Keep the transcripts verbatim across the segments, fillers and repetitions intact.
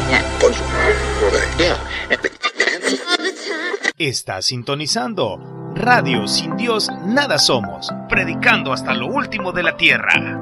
Está sintonizando Radio Sin Dios Nada Somos, predicando hasta lo último de la tierra.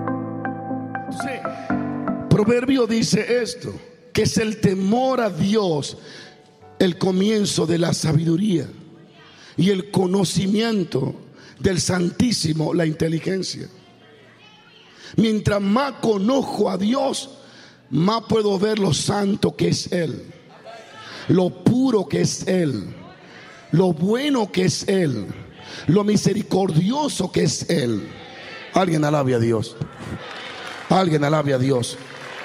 Sí. Proverbio dice esto, que es el temor a Dios el comienzo de la sabiduría y el conocimiento del Santísimo la inteligencia. Mientras más conozco a Dios, más puedo ver lo santo que es Él, lo puro que es Él, lo bueno que es Él, lo misericordioso que es Él. Alguien alabe a Dios. Alguien alabe a Dios.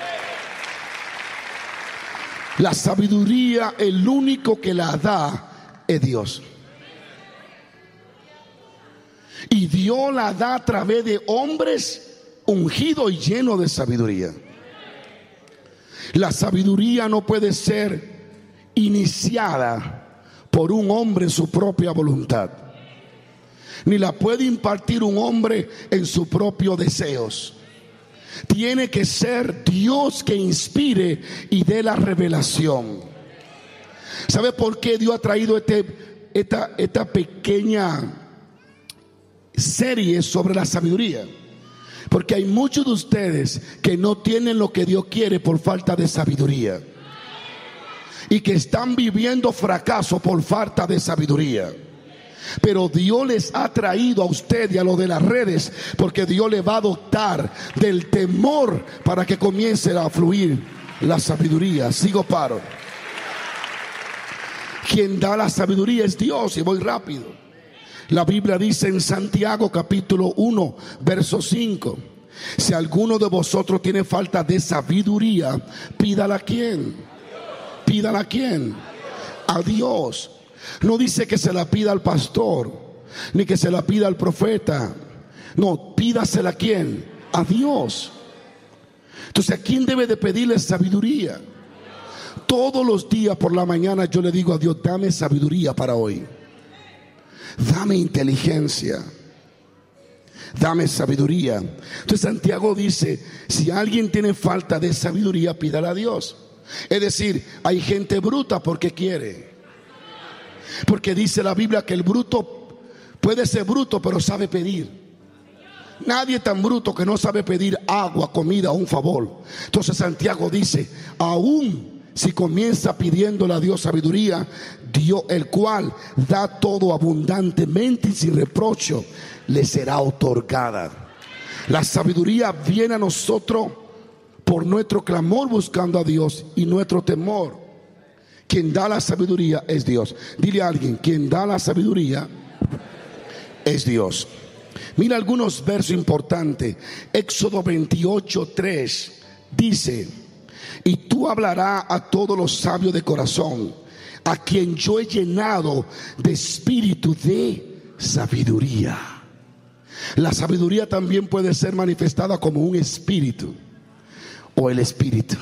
La sabiduría, el único que la da es Dios. Y Dios la da a través de hombres ungidos y llenos de sabiduría. La sabiduría no puede ser iniciada por un hombre en su propia voluntad, ni la puede impartir un hombre en sus propios deseos. Tiene que ser Dios que inspire y dé la revelación. ¿Sabe por qué Dios ha traído este, esta, esta pequeña serie sobre la sabiduría? Porque hay muchos de ustedes que no tienen lo que Dios quiere por falta de sabiduría, y que están viviendo fracaso por falta de sabiduría. Pero Dios les ha traído a usted y a los de las redes, porque Dios le va a dotar del temor para que comience a fluir la sabiduría. Sigo paro. Quien da la sabiduría es Dios. Y voy rápido. La Biblia dice en Santiago capítulo uno verso cinco: si alguno de vosotros tiene falta de sabiduría, pídala a quién. Pídala a quién. A Dios. No dice que se la pida al pastor, ni que se la pida al profeta. No, pídasela a quién. A Dios. Entonces, ¿a quién debe de pedirle sabiduría? Todos los días por la mañana yo le digo a Dios: dame sabiduría para hoy. Dame inteligencia. Dame sabiduría. Entonces Santiago dice: si alguien tiene falta de sabiduría, pídala a Dios. Es decir, hay gente bruta porque quiere. Porque dice la Biblia que el bruto puede ser bruto, pero sabe pedir. Nadie es tan bruto que no sabe pedir agua, comida o un favor. Entonces Santiago dice: aún si comienza pidiéndole a Dios sabiduría, Dios, el cual da todo abundantemente y sin reproche, le será otorgada. La sabiduría viene a nosotros por nuestro clamor buscando a Dios y nuestro temor. Quien da la sabiduría es Dios. Dile a alguien: quien da la sabiduría es Dios. Mira algunos versos importantes. Éxodo veintiocho tres dice: y tú hablarás a todos los sabios de corazón, a quien yo he llenado de espíritu de sabiduría. La sabiduría también puede ser manifestada como un espíritu, o el espíritu.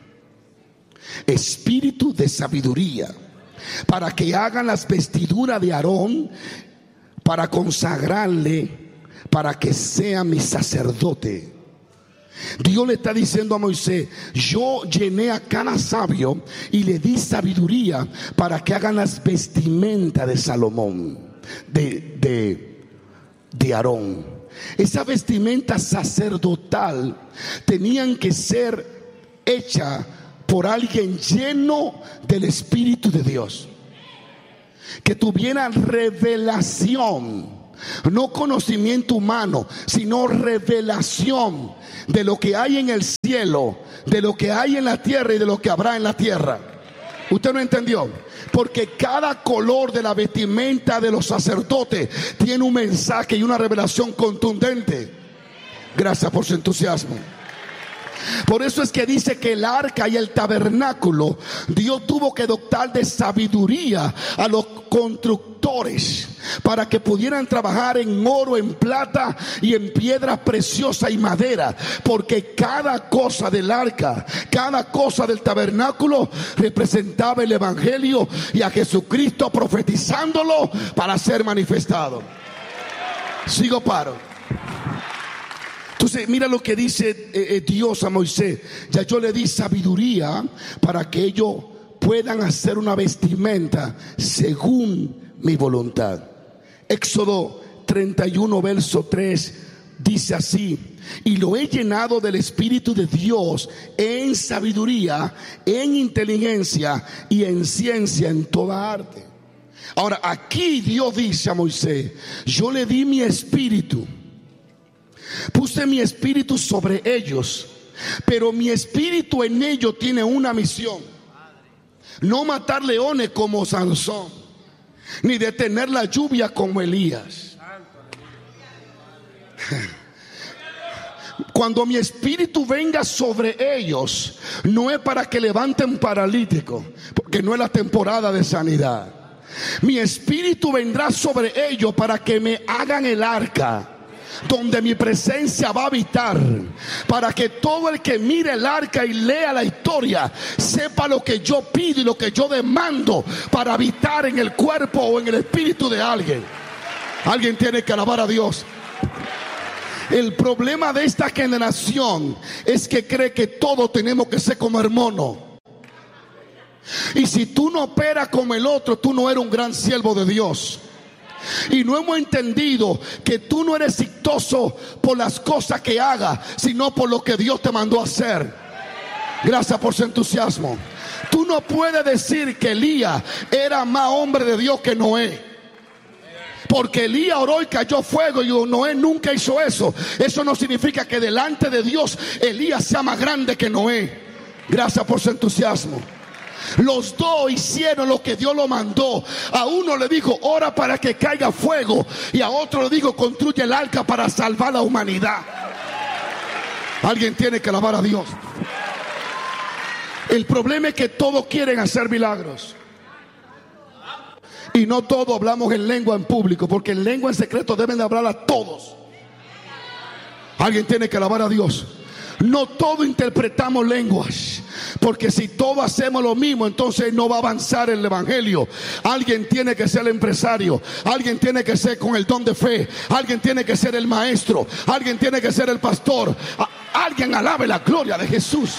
Espíritu de sabiduría, para que hagan las vestiduras de Aarón, para consagrarle, para que sea mi sacerdote. Dios le está diciendo a Moisés: yo llené a cada sabio y le di sabiduría para que hagan las vestimentas de Salomón, de, de, de Aarón. Esa vestimenta sacerdotal tenían que ser hecha por alguien lleno del Espíritu de Dios, que tuviera revelación, no conocimiento humano, sino revelación de lo que hay en el cielo, de lo que hay en la tierra y de lo que habrá en la tierra. ¿Usted no entendió? Porque cada color de la vestimenta de los sacerdotes tiene un mensaje y una revelación contundente. Gracias por su entusiasmo. Por eso es que dice que el arca y el tabernáculo, Dios tuvo que dotar de sabiduría a los constructores para que pudieran trabajar en oro, en plata y en piedras preciosas y madera, porque cada cosa del arca, cada cosa del tabernáculo representaba el evangelio y a Jesucristo profetizándolo para ser manifestado. Sigo paro. Entonces mira lo que dice eh, eh, Dios a Moisés: ya yo le di sabiduría para que ellos puedan hacer una vestimenta según mi voluntad. Éxodo treinta y uno verso tres dice así: y lo he llenado del Espíritu de Dios en sabiduría, en inteligencia y en ciencia, en toda arte. Ahora aquí Dios dice a Moisés: yo le di mi espíritu, puse mi espíritu sobre ellos, pero mi espíritu en ellos tiene una misión: no matar leones como Sansón, ni detener la lluvia como Elías. Cuando mi espíritu venga sobre ellos, no es para que levanten paralíticos, porque no es la temporada de sanidad. Mi espíritu vendrá sobre ellos para que me hagan el arca, donde mi presencia va a habitar, para que todo el que mire el arca y lea la historia sepa lo que yo pido y lo que yo demando para habitar en el cuerpo o en el espíritu de alguien. Alguien tiene que alabar a Dios. El problema de esta generación es que cree que todos tenemos que ser como hermano. Y si tú no operas como el otro, tú no eres un gran siervo de Dios. Y no hemos entendido que tú no eres exitoso por las cosas que hagas, sino por lo que Dios te mandó a hacer. Gracias por su entusiasmo. Tú no puedes decir que Elías era más hombre de Dios que Noé, porque Elías oró y cayó fuego, y Noé nunca hizo eso. Eso no significa que delante de Dios Elías sea más grande que Noé. Gracias por su entusiasmo. Los dos hicieron lo que Dios lo mandó. A uno le dijo: ora para que caiga fuego, y a otro le dijo: construye el arca para salvar a la humanidad. Alguien tiene que alabar a Dios. El problema es que todos quieren hacer milagros, y no todos hablamos en lengua en público, porque en lengua en secreto deben de hablar a todos. Alguien tiene que alabar a Dios. No todos interpretamos lenguas, porque si todos hacemos lo mismo, entonces no va a avanzar el evangelio. Alguien tiene que ser el empresario, alguien tiene que ser con el don de fe, alguien tiene que ser el maestro, alguien tiene que ser el pastor. Alguien alabe la gloria de Jesús.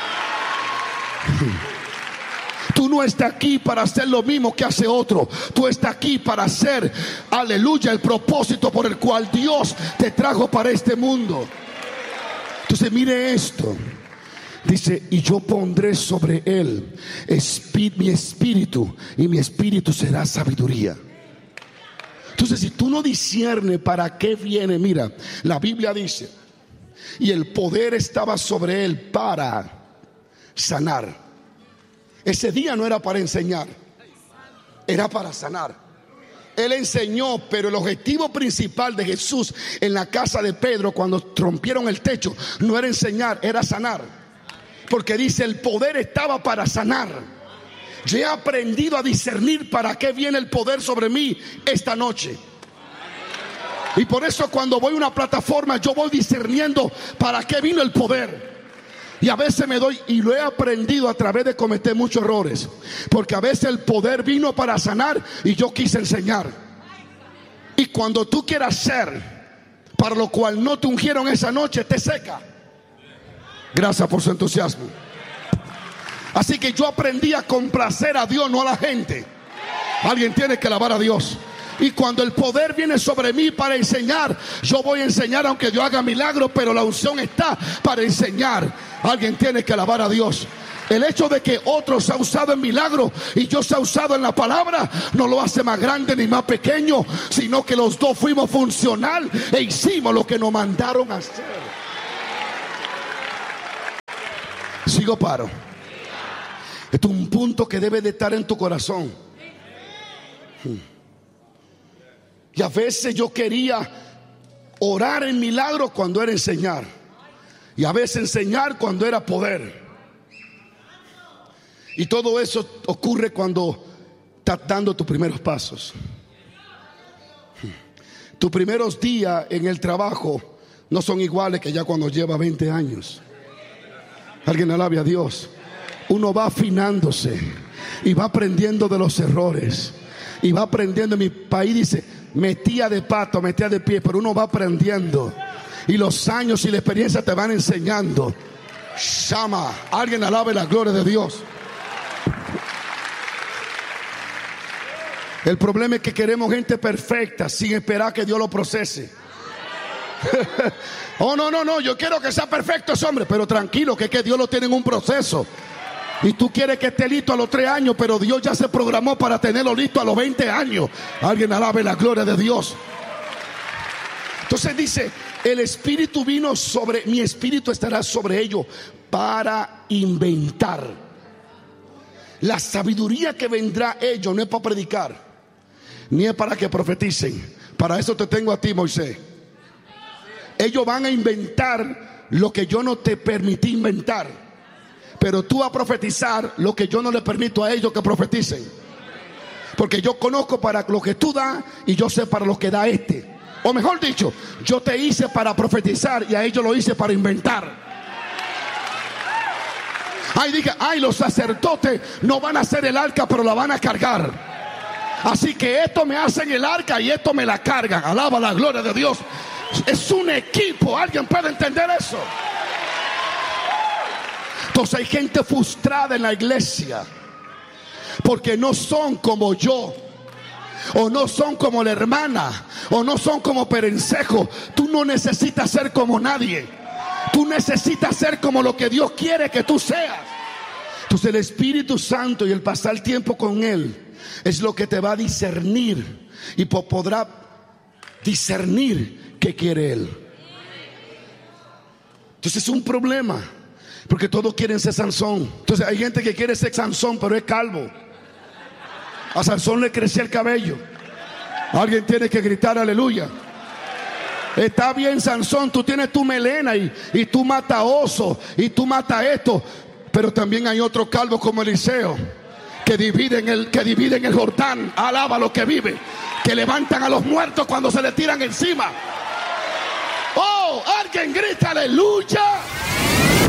Tú no estás aquí para hacer lo mismo que hace otro. Tú estás aquí para hacer, aleluya, el propósito por el cual Dios te trajo para este mundo. Entonces mire esto. Dice: y yo pondré sobre él espí- mi espíritu, y mi espíritu será sabiduría. Entonces, si tú no disciernes para qué viene, mira, la Biblia dice: y el poder estaba sobre él para sanar. Ese día no era para enseñar, era para sanar. Él enseñó, pero el objetivo principal de Jesús en la casa de Pedro, cuando rompieron el techo, no era enseñar, era sanar. Porque dice: el poder estaba para sanar. Yo he aprendido a discernir para qué viene el poder sobre mí esta noche. Y por eso cuando voy a una plataforma, yo voy discerniendo para qué vino el poder. Y a veces me doy, y lo he aprendido a través de cometer muchos errores, porque a veces el poder vino para sanar y yo quise enseñar. Y cuando tú quieras ser para lo cual no te ungieron esa noche, te seca. Gracias por su entusiasmo. Así que yo aprendí a complacer a Dios, no a la gente. Alguien tiene que alabar a Dios. Y cuando el poder viene sobre mí para enseñar, yo voy a enseñar aunque Dios haga milagros, pero la unción está para enseñar. Alguien tiene que alabar a Dios. El hecho de que otro se ha usado en milagros y yo se ha usado en la palabra, no lo hace más grande ni más pequeño, sino que los dos fuimos funcional e hicimos lo que nos mandaron a hacer. Sigo paro. Esto es un punto que debe de estar en tu corazón. Y a veces yo quería orar en milagros cuando era enseñar, y a veces enseñar cuando era poder. Y todo eso ocurre cuando estás dando tus primeros pasos. Tus primeros días en el trabajo no son iguales que ya cuando lleva veinte años. Alguien alabe a Dios. Uno va afinándose y va aprendiendo de los errores, y va aprendiendo. En mi país dice metía de pato, metía de pie, pero uno va aprendiendo. Y los años y la experiencia te van enseñando. Shama, alguien alabe la gloria de Dios. El problema es que queremos gente perfecta sin esperar que Dios lo procese. Oh, no, no, no, yo quiero que sea perfecto ese hombre, pero tranquilo, que, que Dios lo tiene en un proceso. Y tú quieres que esté listo a los tres años, pero Dios ya se programó para tenerlo listo a los veinte años. Alguien alabe la gloria de Dios. Entonces dice, el Espíritu vino sobre, mi Espíritu estará sobre ellos para inventar. La sabiduría que vendrá a ellos no es para predicar, ni es para que profeticen. Para eso te tengo a ti, Moisés. Ellos van a inventar lo que yo no te permití inventar, pero tú vas a profetizar lo que yo no le permito a ellos que profeticen. Porque yo conozco para lo que tú das y yo sé para lo que da este. O mejor dicho, yo te hice para profetizar y a ellos lo hice para inventar. Ay, diga, ay, los sacerdotes no van a hacer el arca, pero la van a cargar. Así que esto me hacen el arca y esto me la cargan. Alaba la gloria de Dios. Es un equipo. ¿Alguien puede entender eso? Entonces hay gente frustrada en la iglesia porque no son como yo, o no son como la hermana, o no son como Perencejo. Tú no necesitas ser como nadie. Tú necesitas ser como lo que Dios quiere que tú seas. Entonces el Espíritu Santo y el pasar tiempo con Él es lo que te va a discernir y podrá discernir qué quiere Él. Entonces es un problema, porque todos quieren ser Sansón. Entonces hay gente que quiere ser Sansón, pero es calvo. A Sansón le crecía el cabello. Alguien tiene que gritar aleluya. Está bien, Sansón, tú tienes tu melena y, y tú matas osos y tú matas esto. Pero también hay otros calvos como Eliseo que dividen el, que dividen el Jordán. Alaba a los que viven, que levantan a los muertos cuando se le tiran encima. Oh, alguien grita aleluya.